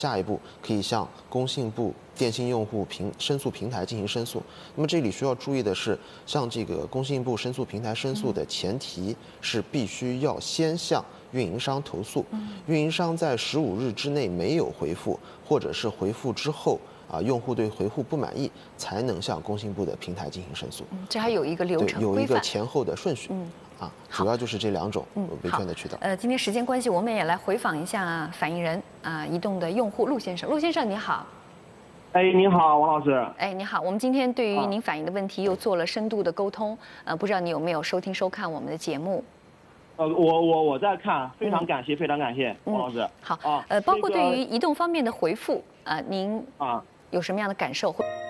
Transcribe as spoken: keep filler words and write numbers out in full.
下一步可以向工信部电信用户平申诉平台进行申诉。那么这里需要注意的是，向这个工信部申诉平台申诉的前提是必须要先向运营商投诉，运营商在十五日之内没有回复，或者是回复之后啊，用户对回复不满意，才能向工信部的平台进行申诉。 嗯，这还有一个流程对，有一个规范前后的顺序。 嗯。 啊，主要就是这两种维权的渠道。 呃，今天时间关系，我们也来回访一下反映人啊，移动的用户陆先生。陆先生，你好。 哎，你好，王老师。 哎，你好，我们今天对于您反映的问题又做了深度的沟通。呃，不知道你有没有收听收看我们的节目？ 呃，我我我在看，非常感谢，嗯、非常感谢王老师。 好啊，呃，包括对于移动方面的回复，呃，您啊有什么样的感受？或